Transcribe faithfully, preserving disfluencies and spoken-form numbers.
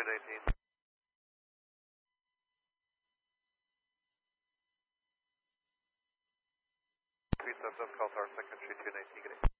two nineteen. Three subs up, call tower second, entry two nineteen, good day.